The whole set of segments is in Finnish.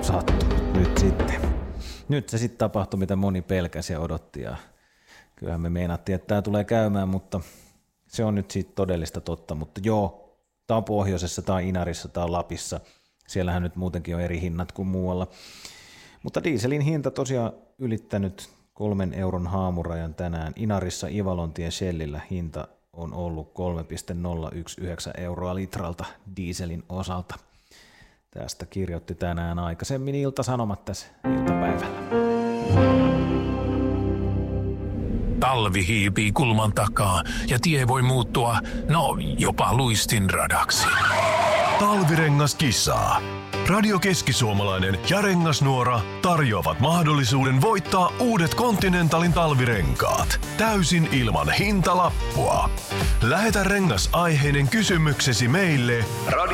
sattunut nyt sitten. Nyt se sitten tapahtui, mitä moni pelkäsi ja odotti. Ja kyllähän me meinattiin, että tämä tulee käymään, mutta se on nyt siitä todellista totta. Mutta joo, tämä on pohjoisessa, tämä on Inarissa, tämä on Lapissa. Siellähän nyt muutenkin on eri hinnat kuin muualla. Mutta dieselin hinta tosiaan ylittänyt 3 euron haamurajan tänään. Inarissa Ivalontien Shellillä hinta on ollut 3,019 euroa litralta dieselin osalta. Tästä kirjoitti tänään aikaisemmin Ilta-Sanomat tässä iltapäivällä. Talvi hiipii kulman takaa ja tie voi muuttua, jopa luistinradaksi. Talvirengaskisaa. Radio Keski-Suomalainen ja Rengasnuora tarjoavat mahdollisuuden voittaa uudet Continentalin talvirenkaat täysin ilman hintalappua. Lähetä rengasaiheinen kysymyksesi meille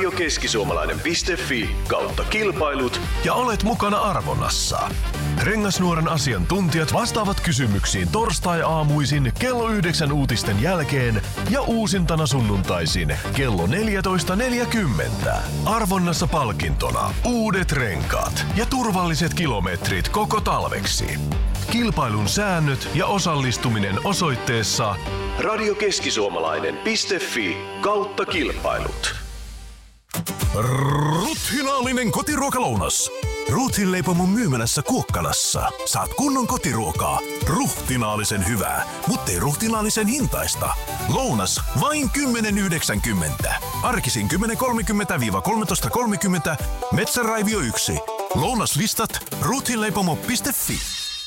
radiokeskisuomalainen.fi/kilpailut ja olet mukana arvonnassa. Rengasnuoran asiantuntijat vastaavat kysymyksiin torstai-aamuisin kello 9 uutisten jälkeen ja uusintana sunnuntaisin kello 14.40. Arvonnassa palkintona uudet renkaat ja turvalliset kilometrit koko talveksi. Kilpailun säännöt ja osallistuminen osoitteessa radiokeskisuomalainen.fi/kilpailut. Ruthinaallinen kotiruokalounas. Ruthin leipomon myymälässä Kuokkalassa saat kunnon kotiruokaa. Ruhtinaallisen hyvää, mutta ei ruhtinaallisen hintaista. Lounas vain 10,90. Arkisin 10.30–13.30. Metsäraivio 1. Lounaslistat ruthinleipomo.fi.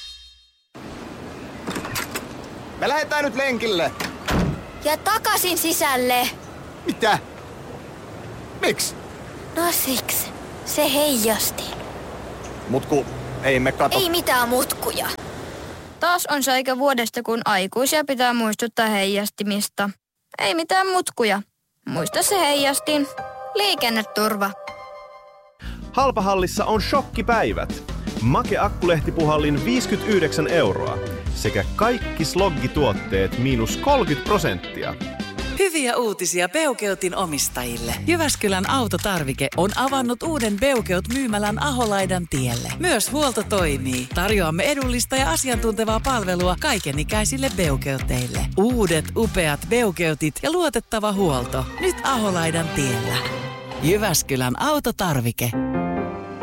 Me lähdetään nyt lenkille. Ja takaisin sisälle. Mitä? Miksi? No siksi. Se heijasti. Mutku, ei me kato. Ei mitään mutkuja. Taas on se aika vuodesta, kun aikuisia pitää muistuttaa heijastimista. Ei mitään mutkuja. Muista se heijastin. Liikenneturva. Halpahallissa on shokkipäivät. Make Akkulehtipuhallin 59 euroa. Sekä kaikki sloggituotteet -30%. Hyviä uutisia Beukeutin omistajille. Jyväskylän autotarvike on avannut uuden Beukeut-myymälän Aholaidan tielle. Myös huolto toimii. Tarjoamme edullista ja asiantuntevaa palvelua kaikenikäisille Beukeuteille. Uudet upeat Beukeutit ja luotettava huolto. Nyt Aholaidan tiellä. Jyväskylän autotarvike.